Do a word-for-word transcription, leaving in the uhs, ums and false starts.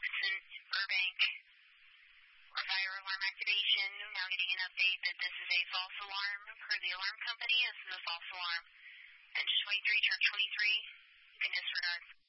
Robinson, Burbank. Or fire alarm activation. Now getting an update that this is a false alarm per the alarm company. This is a false alarm. Engine twenty-three, truck twenty-three. You can disregard.